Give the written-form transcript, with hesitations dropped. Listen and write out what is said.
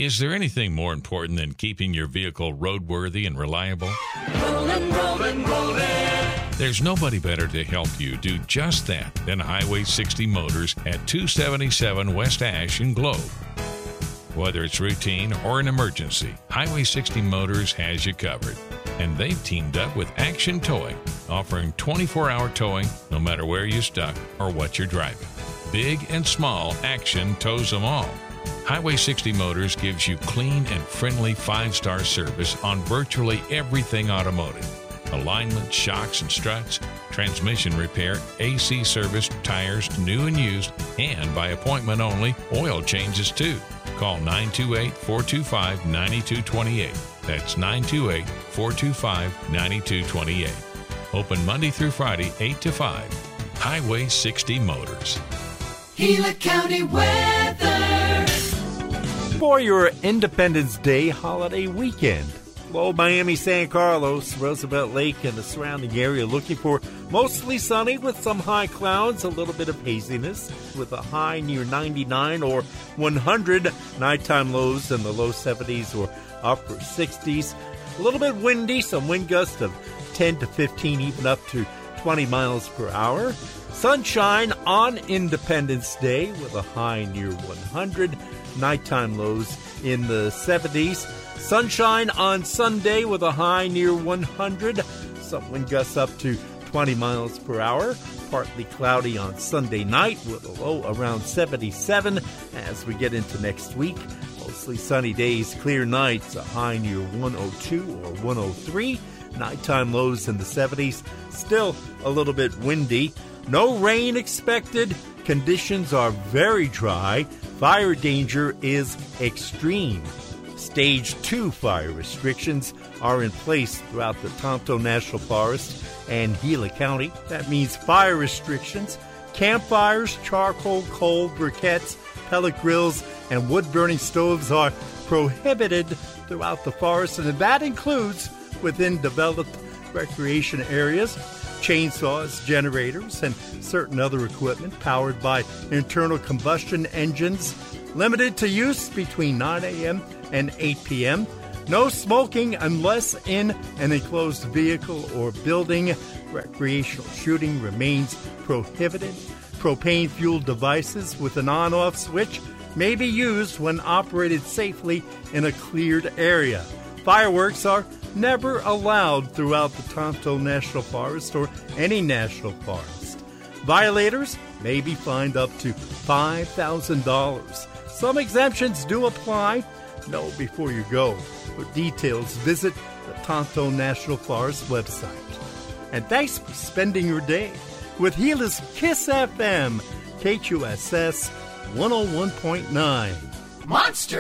Is there anything more important than keeping your vehicle roadworthy and reliable? Rollin'. There's nobody better to help you do just that than Highway 60 Motors at 277 West Ash in Globe. Whether it's routine or an emergency, Highway 60 Motors has you covered. And they've teamed up with Action Towing, offering 24-hour towing no matter where you're stuck or what you're driving. Big and small, Action tows them all. Highway 60 Motors gives you clean and friendly 5-star service on virtually everything automotive. Alignment, shocks and struts, transmission repair, AC service, tires, new and used, and by appointment only, oil changes too. Call 928-425-9228. That's 928-425-9228. Open Monday through Friday, 8 to 5. Highway 60 Motors. Gila County weather. For your Independence Day holiday weekend, Low Miami, San Carlos, Roosevelt Lake, and the surrounding area looking for mostly sunny with some high clouds, a little bit of haziness with a high near 99 or 100. Nighttime lows in the low 70s or upper 60s. A little bit windy, some wind gusts of 10 to 15, even up to 20 miles per hour. Sunshine on Independence Day with a high near 100. Nighttime lows in the 70s. Sunshine on Sunday with a high near 100. Some wind gusts up to 20 miles per hour. Partly cloudy on Sunday night with a low around 77. As we get into next week, mostly sunny days, clear nights, a high near 102 or 103. Nighttime lows in the 70s. Still a little bit windy. No rain expected. Conditions are very dry. Fire danger is extreme. Stage 2 fire restrictions are in place throughout the Tonto National Forest and Gila County. That means fire restrictions, campfires, charcoal, coal, briquettes, pellet grills, and wood-burning stoves are prohibited throughout the forest, and that includes within developed recreation areas. Chainsaws, generators, and certain other equipment powered by internal combustion engines. Limited to use between 9 a.m. and 8 p.m. No smoking unless in an enclosed vehicle or building. Recreational shooting remains prohibited. Propane-fueled devices with an on-off switch may be used when operated safely in a cleared area. Fireworks are never allowed throughout the Tonto National Forest or any national forest. Violators may be fined up to $5,000. Some exemptions do apply. Know before you go. For details, visit the Tonto National Forest website. And thanks for spending your day with Gila's Kiss FM, KQSS 101.9. Monster